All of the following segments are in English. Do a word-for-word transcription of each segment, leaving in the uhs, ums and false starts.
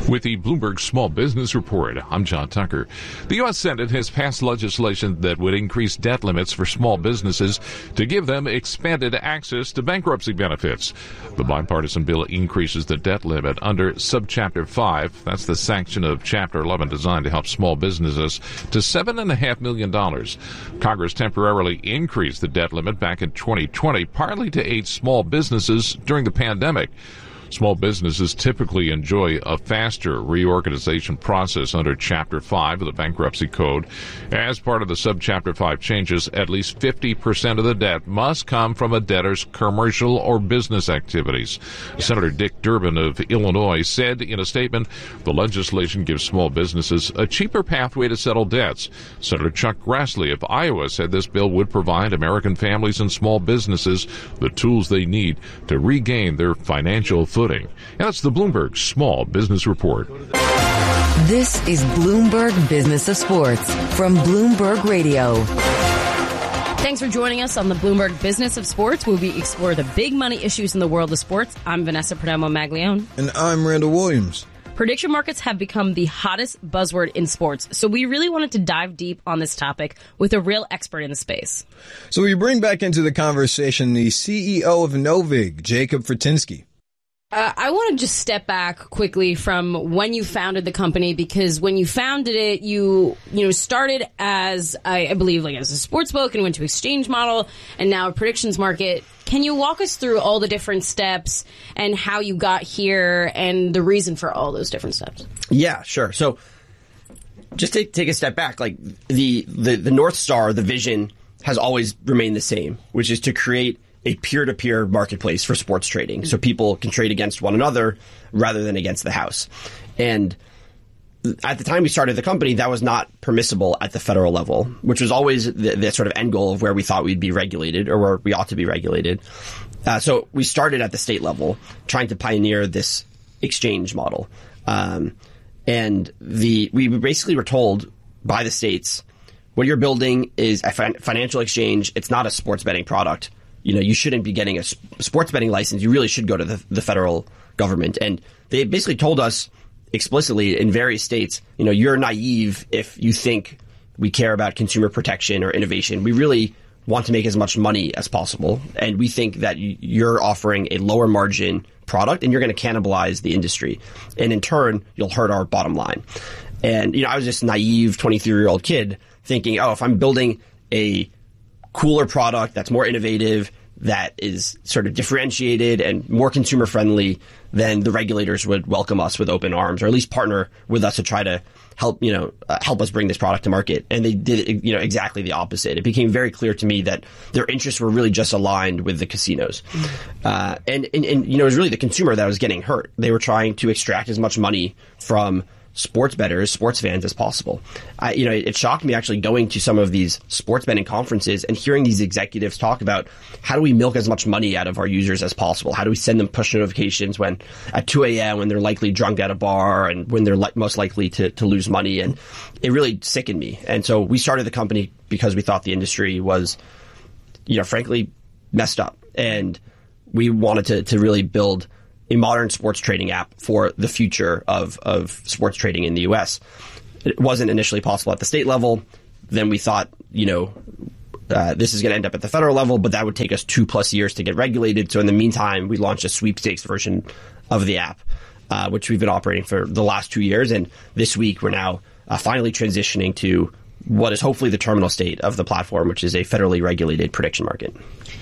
With the Bloomberg Small Business Report, I'm John Tucker. The U S Senate has passed legislation that would increase debt limits for small businesses to give them expanded access to bankruptcy benefits. The bipartisan bill increases the debt limit under Subchapter five, that's the section of Chapter eleven designed to help small businesses, to seven point five million dollars. Congress temporarily increased the debt limit back in twenty twenty, partly to aid small businesses during the pandemic. Small businesses typically enjoy a faster reorganization process under Chapter five of the Bankruptcy Code. As part of the Subchapter five changes, at least fifty percent of the debt must come from a debtor's commercial or business activities. Senator Dick Durbin of Illinois said in a statement, the legislation gives small businesses a cheaper pathway to settle debts. Senator Chuck Grassley of Iowa said this bill would provide American families and small businesses the tools they need to regain their financial footing. And that's the Bloomberg Small Business Report. This is Bloomberg Business of Sports from Bloomberg Radio. Thanks for joining us on the Bloomberg Business of Sports, where we explore the big money issues in the world of sports. I'm Vanessa Perdomo-Maglione. And I'm Randall Williams. Prediction markets have become the hottest buzzword in sports, so we really wanted to dive deep on this topic with a real expert in the space. So we bring back into the conversation the C E O of Novig, Jacob Fortinsky. Uh, I want to just step back quickly from when you founded the company, because when you founded it, you you know started as, I, I believe, like as a sports book and went to exchange model and now a predictions market. Can you walk us through all the different steps and how you got here and the reason for all those different steps? Yeah, sure. So just take take a step back. Like the the, the North Star, the vision has always remained the same, which is to create a peer-to-peer marketplace for sports trading, so people can trade against one another rather than against the house. And at the time we started the company, that was not permissible at the federal level, which was always the, the sort of end goal of where we thought we'd be regulated, or where we ought to be regulated. Uh, so we started at the state level, trying to pioneer this exchange model. Um, and the we basically were told by the states, what you're building is a fin- financial exchange. It's not a sports betting product. You know, you shouldn't be getting a sports betting license. You really should go to the, the federal government. And they basically told us explicitly in various states, you know, you're naive if you think we care about consumer protection or innovation. We really want to make as much money as possible. And we think that you're offering a lower margin product and you're going to cannibalize the industry. And in turn, you'll hurt our bottom line. And, you know, I was just a naive twenty-three-year-old kid thinking, oh, if I'm building a cooler product that's more innovative, that is sort of differentiated and more consumer friendly, then the regulators would welcome us with open arms, or at least partner with us to try to help, you know, uh, help us bring this product to market. And they did, you know, exactly the opposite. It became very clear to me that their interests were really just aligned with the casinos. Mm-hmm. Uh, and, and, and, you know, it was really the consumer that was getting hurt. They were trying to extract as much money from sports bettors, sports fans as possible. I, you know, it, it shocked me actually going to some of these sports betting conferences and hearing these executives talk about how do we milk as much money out of our users as possible? How do we send them push notifications when at two a.m. when they're likely drunk at a bar and when they're li- most likely to, to lose money? And it really sickened me. And so we started the company because we thought the industry was, you know, frankly messed up. And we wanted to, to really build a modern sports trading app for the future of, of sports trading in the U S. It wasn't initially possible at the state level. Then we thought, you know, uh, this is going to end up at the federal level, but that would take us two plus years to get regulated. So in the meantime, we launched a sweepstakes version of the app, uh, which we've been operating for the last two years. And this week, we're now uh, finally transitioning to what is hopefully the terminal state of the platform, which is a federally regulated prediction market.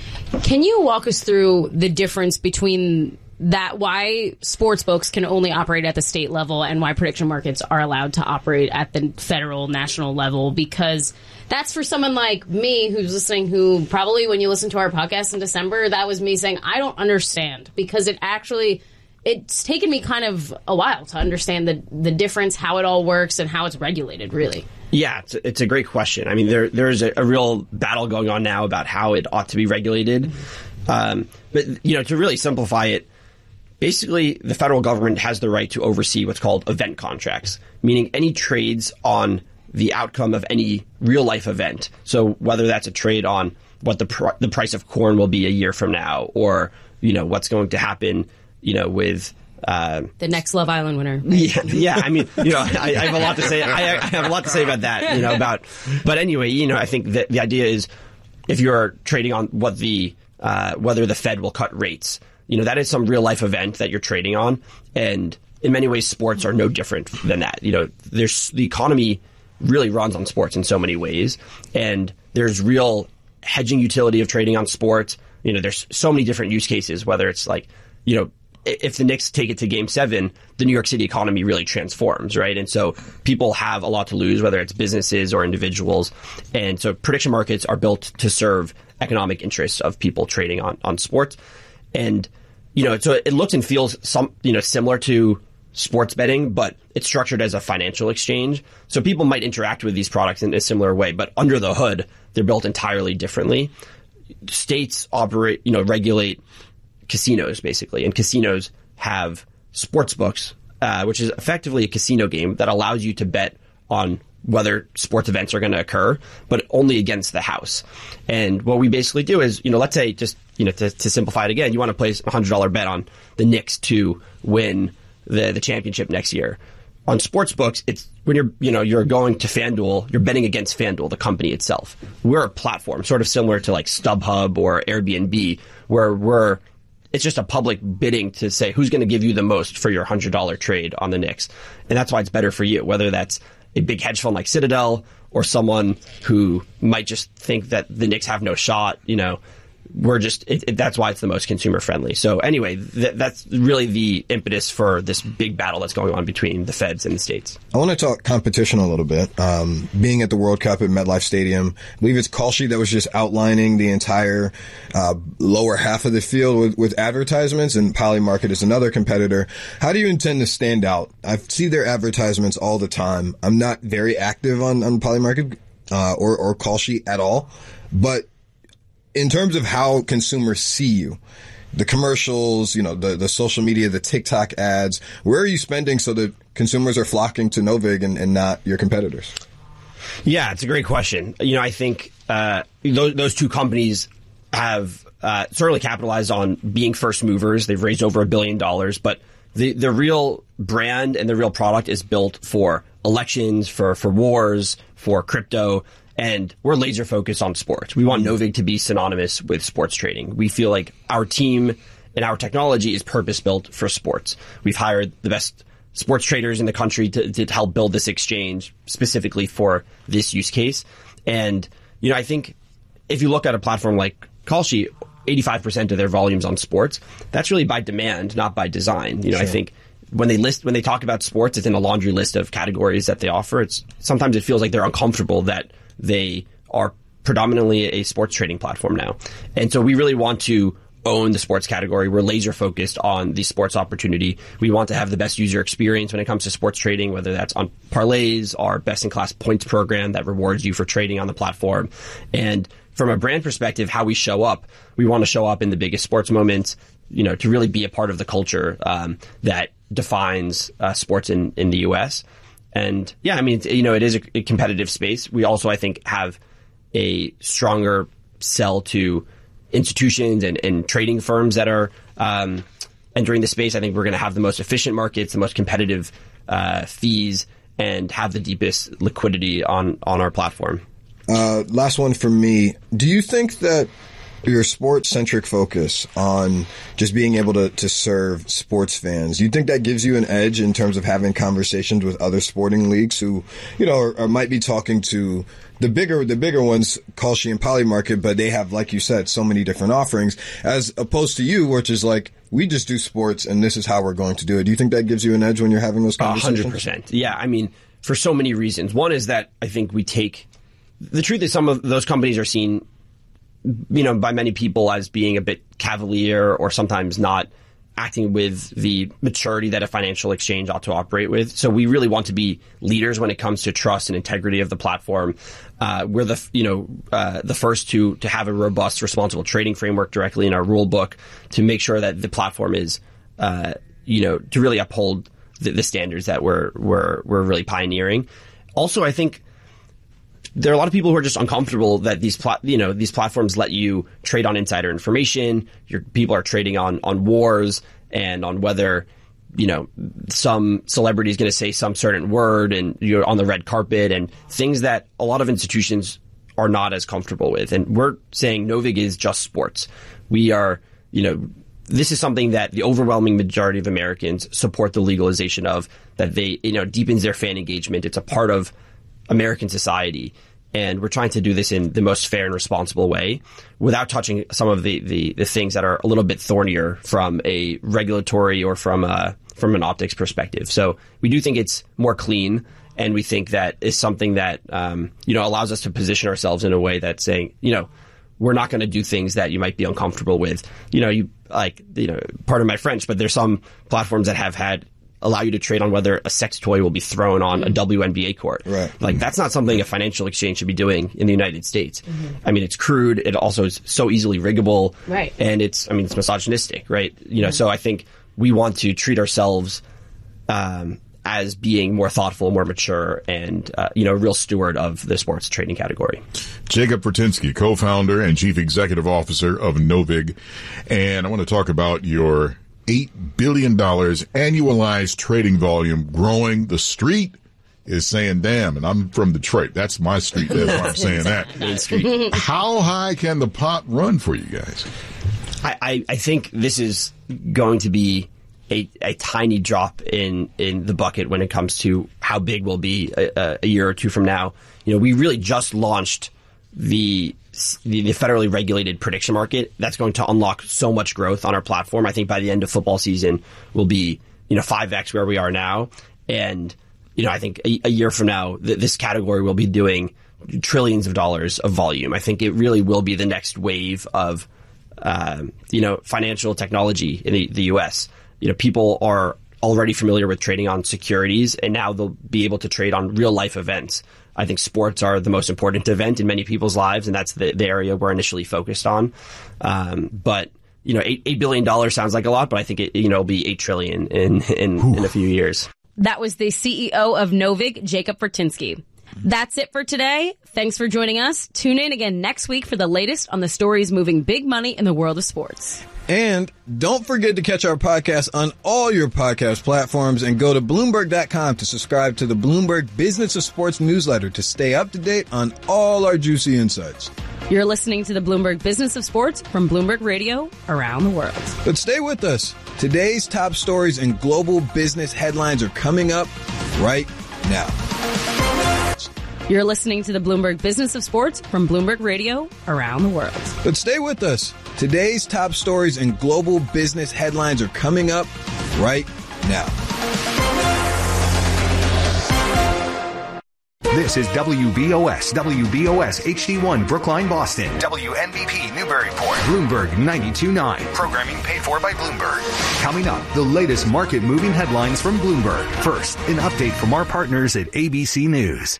Can you walk us through the difference between that, why sports books can only operate at the state level and why prediction markets are allowed to operate at the federal, national level? Because that's for someone like me who's listening, who probably when you listen to our podcast in December, that was me saying, I don't understand, because it actually, it's taken me kind of a while to understand the the difference, how it all works and how it's regulated, really. Yeah, it's a, it's a great question. I mean, there there's a, a real battle going on now about how it ought to be regulated. Um, but, you know, to really simplify it, basically, the federal government has the right to oversee what's called event contracts, meaning any trades on the outcome of any real-life event. So whether that's a trade on what the pr- the price of corn will be a year from now, or, you know, what's going to happen, you know, with Uh, the next Love Island winner. Yeah, yeah. I mean, you know, I, I have a lot to say. I, I have a lot to say about that. You know, about. But anyway, you know, I think that the idea is, if you're trading on what the uh, whether the Fed will cut rates, you know, that is some real life event that you're trading on, and in many ways, sports are no different than that. You know, there's the economy really runs on sports in so many ways, and there's real hedging utility of trading on sports. You know, there's so many different use cases, whether it's like, you know, if the Knicks take it to game seven, the New York City economy really transforms, right? And so people have a lot to lose, whether it's businesses or individuals. And so prediction markets are built to serve economic interests of people trading on, on sports. And, you know, so it looks and feels some, you know, similar to sports betting, but it's structured as a financial exchange. So people might interact with these products in a similar way, but under the hood, they're built entirely differently. States operate, you know, regulate casinos, basically, and casinos have sports books, uh, which is effectively a casino game that allows you to bet on whether sports events are going to occur, but only against the house. And what we basically do is, you know, let's say, just, you know, to, to simplify it again, you want to place a one hundred dollars bet on the Knicks to win the, the championship next year. On sports books, it's when you're, you know, you're going to FanDuel, you're betting against FanDuel, the company itself. We're a platform, sort of similar to like StubHub or Airbnb, where we're, it's just a public bidding to say who's going to give you the most for your one hundred dollars trade on the Knicks. And that's why it's better for you, whether that's a big hedge fund like Citadel or someone who might just think that the Knicks have no shot, you know. We're just, it, it, that's why it's the most consumer friendly. So anyway, th- that's really the impetus for this big battle that's going on between the Feds and the states. I want to talk competition a little bit. Um, being at the World Cup at MetLife Stadium, I believe it's Kalshi that was just outlining the entire uh, lower half of the field with, with advertisements, and Polymarket is another competitor. How do you intend to stand out? I see their advertisements all the time. I'm not very active on, on Polymarket uh, or, or Kalshi at all, but in terms of how consumers see you, the commercials, you know, the, the social media, the TikTok ads, where are you spending so that consumers are flocking to Novig and, and not your competitors? Yeah, it's a great question. You know, I think uh, those, those two companies have uh, certainly capitalized on being first movers. They've raised over a billion dollars, but the, the real brand and the real product is built for elections, for, for wars, for crypto. And we're laser focused on sports. We want Novig to be synonymous with sports trading. We feel like our team and our technology is purpose built for sports. We've hired the best sports traders in the country to, to help build this exchange specifically for this use case. And, you know, I think if you look at a platform like Kalshi, eighty-five percent of their volume's on sports. That's really by demand, not by design. You know, sure. I think when they list, when they talk about sports, it's in a laundry list of categories that they offer. It's sometimes it feels like they're uncomfortable that they are predominantly a sports trading platform now. And so we really want to own the sports category. We're laser focused on the sports opportunity. We want to have the best user experience when it comes to sports trading, whether that's on parlays, our best in class points program that rewards you for trading on the platform. And from a brand perspective, how we show up, we want to show up in the biggest sports moments, you know, to really be a part of the culture um, that defines uh, sports in, in the U S. And yeah, I mean, you know, it is a, a competitive space. We also, I think, have a stronger sell to institutions and, and trading firms that are um, entering the space. I think we're going to have the most efficient markets, the most competitive uh, fees, and have the deepest liquidity on, on our platform. Uh, last one from me. Do you think that your sports-centric focus on just being able to, to serve sports fans, do you think that gives you an edge in terms of having conversations with other sporting leagues who, you know, or, or might be talking to the bigger the bigger ones, Kalshi and Polymarket, but they have, like you said, so many different offerings, as opposed to you, which is like, we just do sports and this is how we're going to do it. Do you think that gives you an edge when you're having those conversations? one hundred percent. Yeah, I mean, for so many reasons. One is that I think we take – the truth is some of those companies are seen – you know, by many people as being a bit cavalier or sometimes not acting with the maturity that a financial exchange ought to operate with. So we really want to be leaders when it comes to trust and integrity of the platform. Uh, we're the, you know, uh, the first to, to have a robust, responsible trading framework directly in our rule book to make sure that the platform is, uh, you know, to really uphold the, the standards that we're, we're, we're really pioneering. Also, I think, there are a lot of people who are just uncomfortable that these plat, you know, these platforms let you trade on insider information. Your people are trading on, on wars and on whether you know, some celebrity is going to say some certain word and you're on the red carpet and things that a lot of institutions are not as comfortable with. And we're saying Novig is just sports. We are, you know, this is something that the overwhelming majority of Americans support the legalization of, that they, you know, deepens their fan engagement. It's a part of American society. And we're trying to do this in the most fair and responsible way without touching some of the, the, the things that are a little bit thornier from a regulatory or from a, from an optics perspective. So we do think it's more clean, and we think that is something that, um, you know, allows us to position ourselves in a way that's saying, you know, we're not going to do things that you might be uncomfortable with. You know, you like, you know, pardon my French, but there's some platforms that have had allow you to trade on whether a sex toy will be thrown on a W N B A court. Right. Like, that's not something a financial exchange should be doing in the United States. Mm-hmm. I mean, it's crude. It also is so easily riggable. Right. And it's, I mean, it's misogynistic, right? You know, mm-hmm. so I think we want to treat ourselves um, as being more thoughtful, more mature, and, uh, you know, a real steward of the sports trading category. Jacob Fortinsky, co-founder and chief executive officer of Novig. And I want to talk about your eight billion dollars annualized trading volume growing. The street is saying, damn, and I'm from Detroit. That's my street. That's why I'm saying that. Main Street. How high can the pot run for you guys? I, I, I think this is going to be a, a tiny drop in, in the bucket when it comes to how big we'll be a, a year or two from now. You know, we really just launched the The, the federally regulated prediction market. That's going to unlock so much growth on our platform. I think by the end of football season, we'll be, you know, five X where we are now. And, you know, I think a, a year from now, th- this category will be doing trillions of dollars of volume. I think it really will be the next wave of, um, you know, financial technology in the, the U S. You know, people are already familiar with trading on securities, and now they'll be able to trade on real life events. I think sports are the most important event in many people's lives, and that's the, the area we're initially focused on. Um, but, you know, eight, eight billion dollars sounds like a lot, but I think it, you know, will be eight trillion dollars in, in, in a few years. That was the C E O of Novig, Jacob Fortinsky. That's it for today. Thanks for joining us. Tune in again next week for the latest on the stories moving big money in the world of sports. And don't forget to catch our podcast on all your podcast platforms, and go to Bloomberg dot com to subscribe to the Bloomberg Business of Sports newsletter to stay up to date on all our juicy insights. You're listening to the Bloomberg Business of Sports from Bloomberg Radio around the world. But stay with us. Today's top stories and global business headlines are coming up right now. You're listening to the Bloomberg Business of Sports from Bloomberg Radio around the world. But stay with us. Today's top stories and global business headlines are coming up right now. This is W B O S, W B O S H D one, Brookline, Boston. W N B P, Newburyport. Bloomberg ninety-two point nine. Programming paid for by Bloomberg. Coming up, the latest market-moving headlines from Bloomberg. First, an update from our partners at A B C News.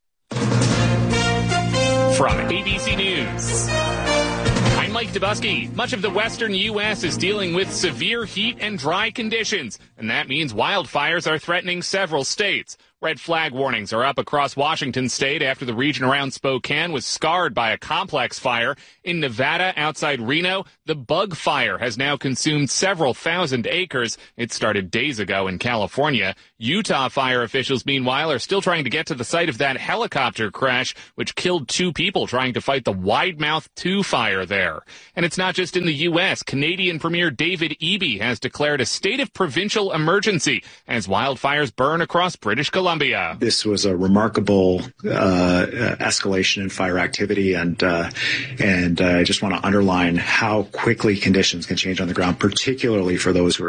From A B C News, I'm Mike Dubusky. Much of the western U S is dealing with severe heat and dry conditions, and that means wildfires are threatening several states. Red flag warnings are up across Washington state after the region around Spokane was scarred by a complex fire. In Nevada, outside Reno, the bug fire has now consumed several thousand acres. It started days ago in California. Utah fire officials, meanwhile, are still trying to get to the site of that helicopter crash, which killed two people trying to fight the Widemouth two fire there. And it's not just in the U S. Canadian Premier David Eby has declared a state of provincial emergency as wildfires burn across British Columbia. This was a remarkable uh, escalation in fire activity, and uh, and uh, I just want to underline how quickly conditions can change on the ground, particularly for those who are